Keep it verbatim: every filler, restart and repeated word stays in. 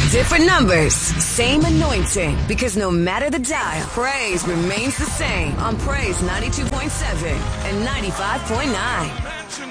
Different numbers, same anointing. Because no matter the dial, praise remains the same on Praise ninety-two point seven and ninety-five point nine.